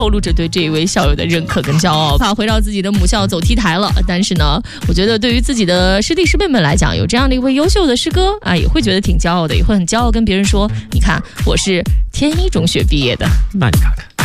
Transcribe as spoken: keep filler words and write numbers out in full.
透露着对这一位校友的认可跟骄傲。他回到自己的母校走 T 台了，但是呢，我觉得对于自己的师弟师妹们来讲，有这样的一位优秀的师哥啊，也会觉得挺骄傲的，也会很骄傲跟别人说，你看我是天一中学毕业的。 那你看看。